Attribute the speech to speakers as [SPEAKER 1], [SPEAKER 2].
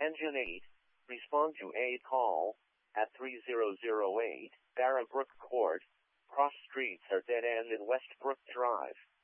[SPEAKER 1] Engine 8, respond to a call at 3008 Barra Brook Court. Cross streets are dead end in Westbrook Drive.